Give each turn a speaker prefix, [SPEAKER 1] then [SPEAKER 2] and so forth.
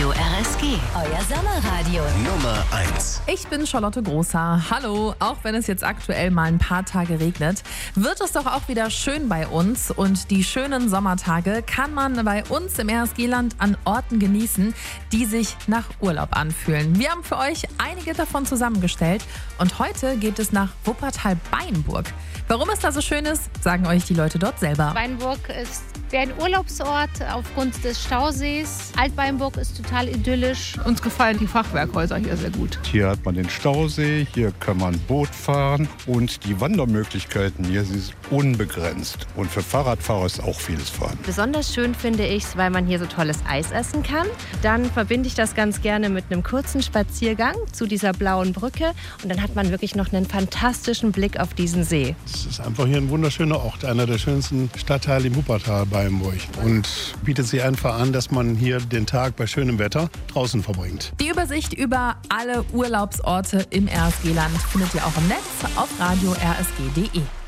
[SPEAKER 1] Radio RSG. Euer Sommerradio.
[SPEAKER 2] Nummer 1.
[SPEAKER 3] Ich bin Charlotte Großhaar. Hallo, auch wenn es jetzt aktuell mal ein paar Tage regnet, wird es doch auch wieder schön bei uns. Und die schönen Sommertage kann man bei uns im RSG-Land an Orten genießen, die sich nach Urlaub anfühlen. Wir haben für euch einige davon zusammengestellt und heute geht es nach Wuppertal-Beinburg. Warum es da so schön ist, sagen euch die Leute dort selber.
[SPEAKER 4] Beinburg ist wie ein Urlaubsort aufgrund des Stausees. Altbeinburg ist total idyllisch.
[SPEAKER 5] Uns gefallen die Fachwerkhäuser hier sehr gut.
[SPEAKER 6] Hier hat man den Stausee, hier kann man Boot fahren und die Wandermöglichkeiten hier sind unbegrenzt. Und für Fahrradfahrer ist auch vieles vorhanden.
[SPEAKER 7] Besonders schön finde ich es, weil man hier so tolles Eis essen kann. Dann verbinde ich das ganz gerne mit einem kurzen Spaziergang zu dieser blauen Brücke. Und dann hat man wirklich noch einen fantastischen Blick auf diesen See.
[SPEAKER 8] Es ist einfach hier ein wunderschöner Ort, einer der schönsten Stadtteile im Wuppertal, Beinburg. Und bietet sich einfach an, dass man hier den Tag bei schönem Wetter draußen verbringt.
[SPEAKER 3] Die Übersicht über alle Urlaubsorte im RSG-Land findet ihr auch im Netz auf radio rsg.de.